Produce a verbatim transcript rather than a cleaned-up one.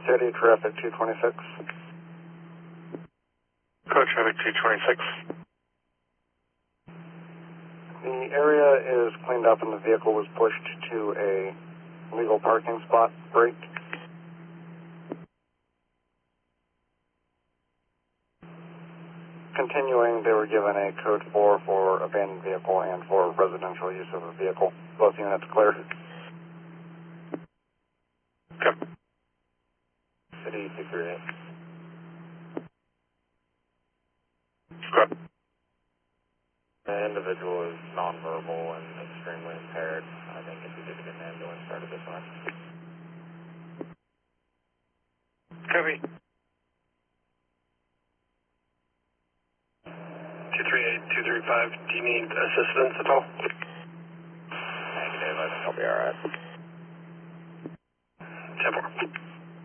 City Traffic two twenty-six. Code Traffic two twenty-six. The area is cleaned up and the vehicle was pushed to a legal parking spot. Break. Continuing, they were given a code four for abandoned vehicle and for residential use of a vehicle. Both units cleared. Okay. City two three eight. Okay. The individual is nonverbal and extremely impaired. I think if you did get an ambulance started this one. Copy. two three eight, two three five, do you need assistance at all? Negative, I think I'll be alright. ten four.